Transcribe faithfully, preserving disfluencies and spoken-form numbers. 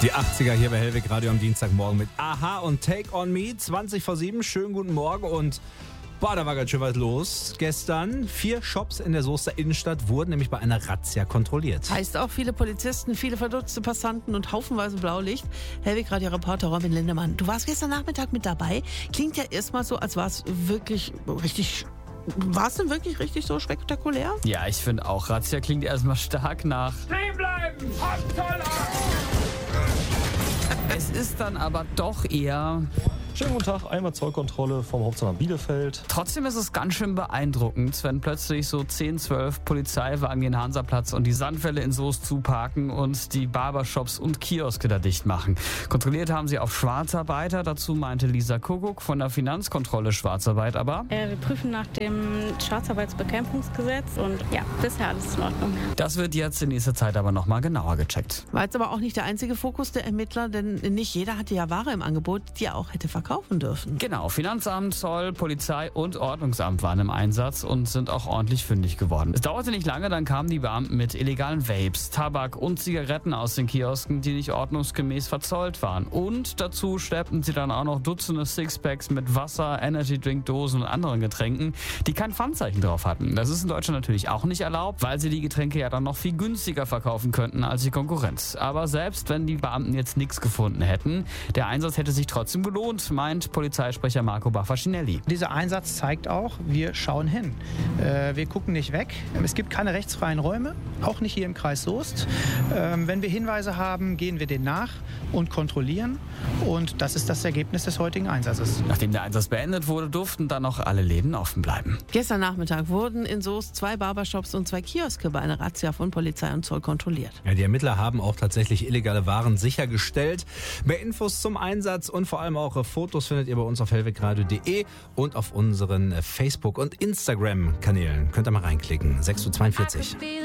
Die achtziger hier bei Hellwig Radio am Dienstagmorgen mit Aha und Take On Me. zwanzig vor sieben, schönen guten Morgen und boah, da war ganz schön was los. Gestern vier Shops in der Soester Innenstadt wurden nämlich bei einer Razzia kontrolliert. Heißt auch viele Polizisten, viele verdutzte Passanten und haufenweise Blaulicht. Hellwig Radio Reporter Robin Lindemann. Du warst gestern Nachmittag mit dabei. Klingt ja erstmal so, als war es wirklich richtig... War es denn wirklich richtig so spektakulär? Ja, ich finde auch. Razzia klingt erstmal stark nach Stehen bleiben! Kontrolle! Es ist dann aber doch eher... Schönen guten Tag, einmal Zollkontrolle vom Hauptzollamt Bielefeld. Trotzdem ist es ganz schön beeindruckend, wenn plötzlich so zehn, zwölf Polizeiwagen den Hansaplatz und die Sandwelle in Soest zuparken und die Barbershops und Kioske da dicht machen. Kontrolliert haben sie auch Schwarzarbeiter, dazu meinte Lisa Kuckuck von der Finanzkontrolle Schwarzarbeit, aber... Äh, wir prüfen nach dem Schwarzarbeitsbekämpfungsgesetz und ja, bisher alles in Ordnung. Das wird jetzt in nächster Zeit aber nochmal genauer gecheckt. War jetzt aber auch nicht der einzige Fokus der Ermittler, denn nicht jeder hatte ja Ware im Angebot, die er auch hätte verkaufen dürfen. Genau, Finanzamt, Zoll, Polizei und Ordnungsamt waren im Einsatz und sind auch ordentlich fündig geworden. Es dauerte nicht lange, dann kamen die Beamten mit illegalen Vapes, Tabak und Zigaretten aus den Kiosken, die nicht ordnungsgemäß verzollt waren. Und dazu schleppten sie dann auch noch Dutzende Sixpacks mit Wasser, Energy-Drink-Dosen und anderen Getränken, die kein Pfandzeichen drauf hatten. Das ist in Deutschland natürlich auch nicht erlaubt, weil sie die Getränke ja dann noch viel günstiger verkaufen könnten als die Konkurrenz. Aber selbst wenn die Beamten jetzt nichts gefunden hätten, der Einsatz hätte sich trotzdem gelohnt, meint Polizeisprecher Marco Baffacinelli. Dieser Einsatz zeigt auch, wir schauen hin. Äh, wir gucken nicht weg. Es gibt keine rechtsfreien Räume, auch nicht hier im Kreis Soest. Ähm, wenn wir Hinweise haben, gehen wir denen nach und kontrollieren. Und das ist das Ergebnis des heutigen Einsatzes. Nachdem der Einsatz beendet wurde, durften dann noch alle Läden offen bleiben. Gestern Nachmittag wurden in Soest zwei Barbershops und zwei Kioske bei einer Razzia von Polizei und Zoll kontrolliert. Ja, die Ermittler haben auch tatsächlich illegale Waren sichergestellt. Mehr Infos zum Einsatz und vor allem auch Fotos findet ihr bei uns auf hellwegradio punkt de und auf unseren Facebook- und Instagram-Kanälen. Könnt ihr mal reinklicken. sechs Uhr zweiundvierzig.